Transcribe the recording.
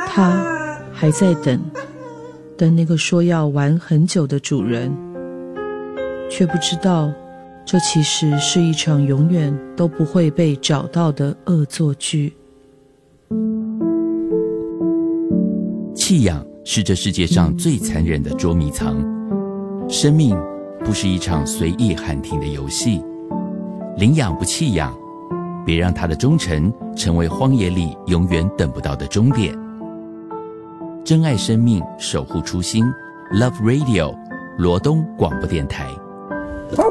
他还在等那个说要玩很久的主人，却不知道这其实是一场永远都不会被找到的恶作剧。 弃养是这世界上最残忍的捉迷藏，生命不是一场随意喊停的游戏，领养不弃养，别让他的忠诚成为荒野里永远等不到的终点。珍爱生命，守护初心， Love Radio 罗东广播电台。